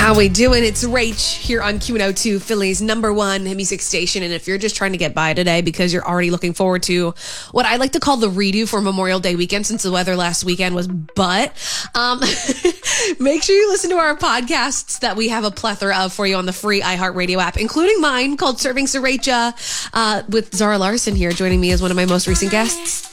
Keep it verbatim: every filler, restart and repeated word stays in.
How we doing? It's Rach here on Q one oh two, Philly's number one music station. And if you're just trying to get by today because you're already looking forward to what I like to call the redo for Memorial Day weekend, since the weather last weekend was butt, um, make sure you listen to our podcasts that we have a plethora of for you on the free iHeartRadio app, including mine called Serving Sriracha, uh, with Zara Larson here joining me as one of my most recent guests.